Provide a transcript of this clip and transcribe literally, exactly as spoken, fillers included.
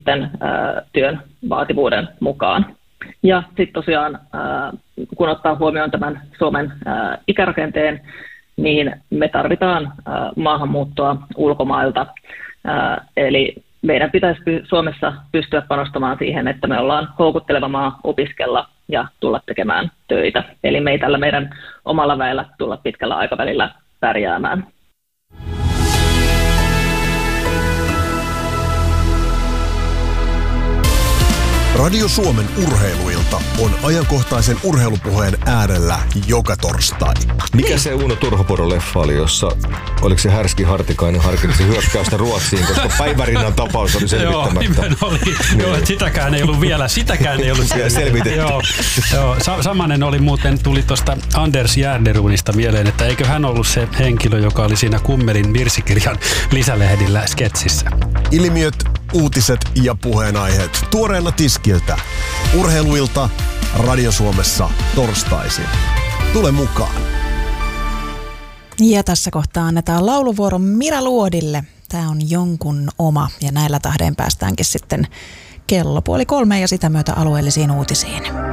työn vaativuuden mukaan. Ja sitten tosiaan, kun ottaa huomioon tämän Suomen ikärakenteen, niin me tarvitaan maahanmuuttoa ulkomailta. Eli meidän pitäisi Suomessa pystyä panostamaan siihen, että me ollaan houkutteleva maa opiskella ja tulla tekemään töitä. Eli me ei tällä meidän omalla väellä tulla pitkällä aikavälillä pärjäämään. Radio Suomen urheiluilta on ajankohtaisen urheilupuheen äärellä joka torstai. Mikä se Uno Turhopodon-leffa oli, jossa oliko se Härski Hartikainen harkitsi hyökkäystä Ruotsiin, koska Päivärinnan tapaus oli selvittämättä. Joo, oli. Niin. Joo, sitäkään ei ollut vielä, sitäkään ei ollut selvitetty. Joo, joo. Sa- samanen oli muuten, tuli tuosta Anders Järderunista mieleen, että eikö hän ollut se henkilö, joka oli siinä Kummelin virsikirjan lisälehdillä sketsissä. Ilmiöt, uutiset ja puheenaiheet tuoreena tiskiltä. Urheiluilta Radio Suomessa torstaisin. Tule mukaan. Ja tässä kohtaa annetaan lauluvuoro Mira Luodille. Tämä on jonkun oma ja näillä tähden päästäänkin sitten kello puoli kolme ja sitä myötä alueellisiin uutisiin.